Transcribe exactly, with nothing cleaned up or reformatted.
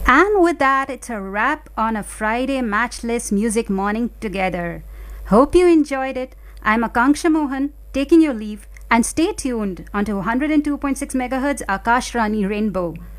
And with that, it's a wrap on a Friday matchless music morning together. Hope you enjoyed it. I'm Akanksha Mohan, taking your leave, and stay tuned onto one oh two point six megahertz Akash Rani Rainbow.